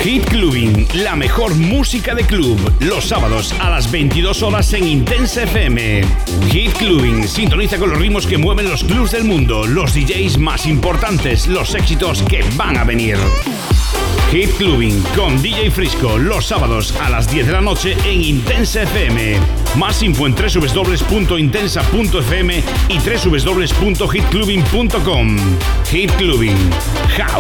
Hit Clubbing, la mejor música de club, los sábados a las 22 horas en Intensa FM. Hit Clubbing, sintoniza con los ritmos que mueven los clubs del mundo, los DJs más importantes, los éxitos que van a venir. Hit Clubbing con DJ Frisco, los sábados a las 10 de la noche en Intensa FM. Más info en www.intensa.fm y www.hitclubbing.com. Hit Clubbing, House